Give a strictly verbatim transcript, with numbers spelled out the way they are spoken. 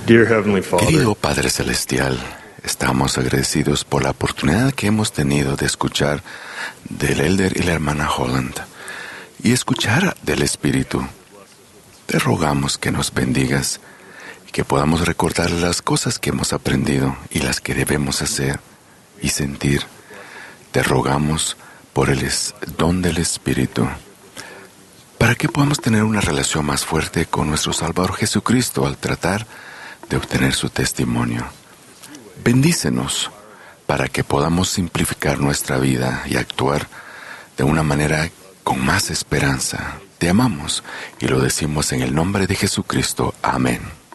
Dear Heavenly Father, Querido Padre Celestial, estamos agradecidos por la oportunidad que hemos tenido de escuchar del Elder y la hermana Holland y escuchar del Espíritu. Te rogamos que nos bendigas y que podamos recordar las cosas que hemos aprendido y las que debemos hacer y sentir. Te rogamos por el es- don del Espíritu, para que podamos tener una relación más fuerte con nuestro Salvador Jesucristo al tratar de obtener su testimonio. Bendícenos para que podamos simplificar nuestra vida y actuar de una manera con más esperanza. Te amamos y lo decimos en el nombre de Jesucristo. Amén.